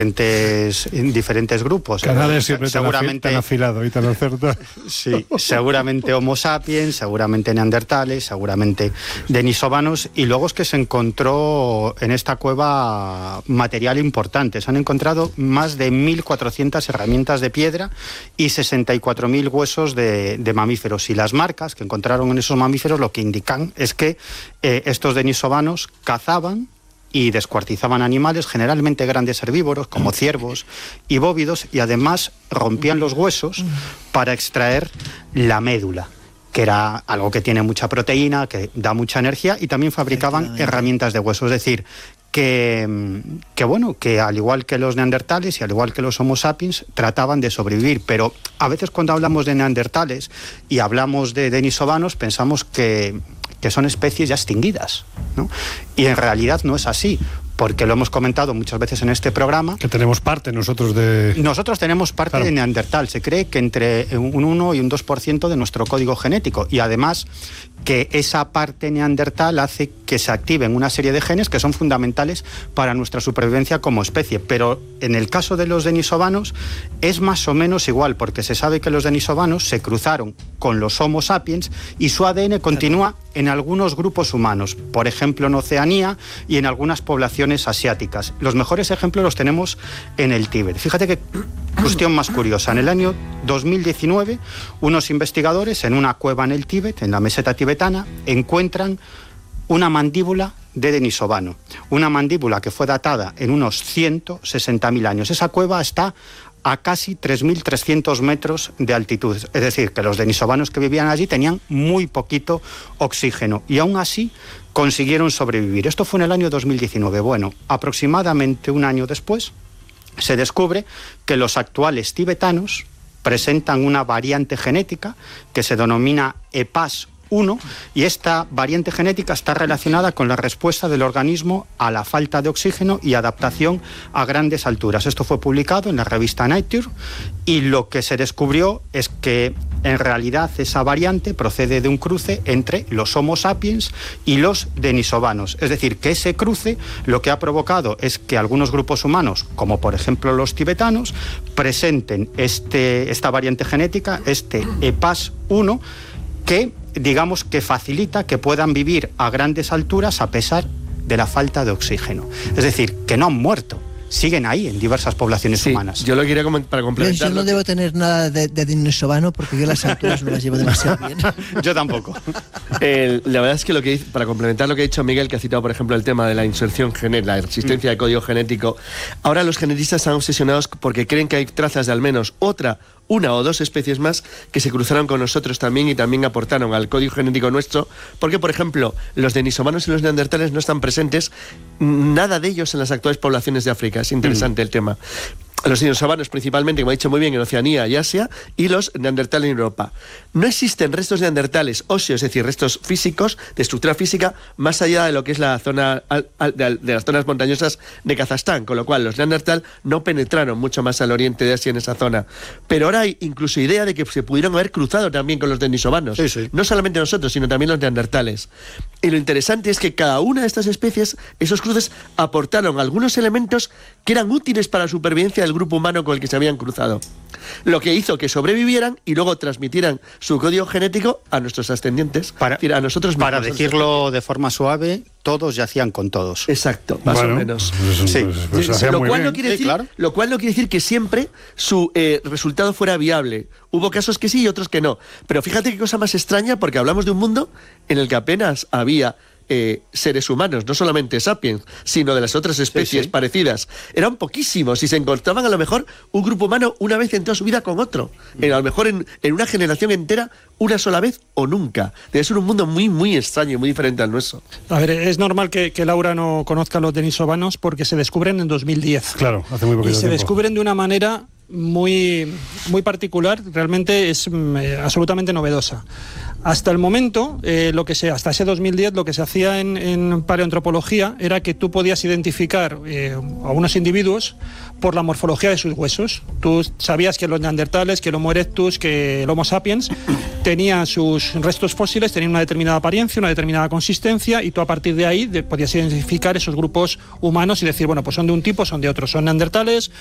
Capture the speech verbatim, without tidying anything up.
diferentes, en diferentes grupos. Canales siempre seguramente tan afilado y tan acertado. Sí, seguramente Homo sapiens, seguramente neandertales, seguramente denisovanos, y luego es que se encontró en esta cueva material importante. Se han encontrado más de mil cuatrocientas herramientas de piedra y sesenta y cuatro mil huesos de, de mamíferos, y las marcas que encontraron en esos mamíferos lo que indican es que eh, estos denisovanos cazaban y descuartizaban animales, generalmente grandes herbívoros como ciervos y bóvidos, y además rompían los huesos para extraer la médula, que era algo que tiene mucha proteína, que da mucha energía, y también fabricaban herramientas de hueso. Es decir, que, que bueno, que al igual que los neandertales y al igual que los Homo sapiens, trataban de sobrevivir. Pero a veces cuando hablamos de neandertales y hablamos de denisovanos, pensamos que que son especies ya extinguidas, ¿no? Y en realidad no es así, porque lo hemos comentado muchas veces en este programa. Que tenemos parte nosotros de... Nosotros tenemos parte claro. de neandertal. Se cree que entre un uno y un dos por ciento de nuestro código genético, y además que esa parte neandertal hace que se activen una serie de genes que son fundamentales para nuestra supervivencia como especie. Pero en el caso de los denisovanos es más o menos igual, porque se sabe que los denisovanos se cruzaron con los Homo sapiens y su A D N continúa en algunos grupos humanos, por ejemplo en Oceanía y en algunas poblaciones asiáticas. Los mejores ejemplos los tenemos en el Tíbet. Fíjate qué cuestión más curiosa. En el año dos mil diecinueve, unos investigadores en una cueva en el Tíbet, en la meseta tibetana, encuentran una mandíbula de denisovano. Una mandíbula que fue datada en unos ciento sesenta mil años. Esa cueva está a casi tres mil trescientos metros de altitud. Es decir, que los denisovanos que vivían allí tenían muy poquito oxígeno y aún así consiguieron sobrevivir. Esto fue en el año dos mil diecinueve. Bueno, aproximadamente un año después se descubre que los actuales tibetanos presentan una variante genética que se denomina E P A S uno, y esta variante genética está relacionada con la respuesta del organismo a la falta de oxígeno y adaptación a grandes alturas. Esto fue publicado en la revista Nature, y lo que se descubrió es que en realidad esa variante procede de un cruce entre los Homo sapiens y los denisovanos. Es decir, que ese cruce lo que ha provocado es que algunos grupos humanos, como por ejemplo los tibetanos, presenten este, esta variante genética, este E P A S uno, que digamos que facilita que puedan vivir a grandes alturas a pesar de la falta de oxígeno. Es decir, que no han muerto, siguen ahí en diversas poblaciones sí, humanas. Yo lo quería para complementar. Yo no debo tener nada de, de denisovano porque yo las alturas no las llevo demasiado bien. Yo tampoco. El, la verdad es que lo que para complementar lo que ha dicho Miguel, que ha citado por ejemplo el tema de la inserción genética, la existencia mm. de código genético, ahora los genetistas están obsesionados porque creen que hay trazas de al menos otra una o dos especies más que se cruzaron con nosotros también y también aportaron al código genético nuestro, porque por ejemplo los denisovanos y los neandertales no están presentes, nada de ellos en las actuales poblaciones de África. Es interesante mm. el tema. Los denisovanos principalmente, como ha dicho muy bien, en Oceanía y Asia, y los neandertales en Europa. No existen restos neandertales óseos, es decir, restos físicos, de estructura física, más allá de lo que es la zona de las zonas montañosas de Kazajstán, con lo cual los neandertal no penetraron mucho más al oriente de Asia en esa zona. Pero ahora hay incluso idea de que se pudieron haber cruzado también con los denisovanos. Sí, sí. No solamente nosotros, sino también los neandertales. Y lo interesante es que cada una de estas especies, esos cruces, aportaron algunos elementos que eran útiles para la supervivencia del grupo humano con el que se habían cruzado, lo que hizo que sobrevivieran y luego transmitieran su código genético a nuestros ascendientes, para, a nosotros mismos. Para decirlo de forma suave, todos yacían con todos. Exacto, más bueno, o menos. Pues, sí. pues, pues, sí, lo, cual no quiere decir, sí, claro. lo cual no quiere decir que siempre su eh, resultado fuera viable. Hubo casos que sí y otros que no. Pero fíjate qué cosa más extraña, porque hablamos de un mundo en el que apenas había Eh, seres humanos, no solamente sapiens, sino de las otras especies sí, sí. parecidas. Eran poquísimos y se encontraban a lo mejor un grupo humano una vez en toda su vida con otro. Mm. A lo mejor en, en una generación entera, una sola vez o nunca. Debe ser un mundo muy, muy extraño y muy diferente al nuestro. A ver, es normal que, que Laura no conozca a los denisovanos porque se descubren en dos mil diez. Claro, hace muy poquito Y se tiempo. descubren de una manera muy, muy particular, realmente es eh, absolutamente novedosa. Hasta el momento, eh, lo que se, hasta ese dos mil diez, lo que se hacía en, en paleoantropología era que tú podías identificar eh, a unos individuos por la morfología de sus huesos. Tú sabías que los neandertales, que el Homo erectus, que el Homo sapiens tenían sus restos fósiles, tenían una determinada apariencia, una determinada consistencia, y tú a partir de ahí de, podías identificar esos grupos humanos y decir, bueno, pues son de un tipo, son de otro, son neandertales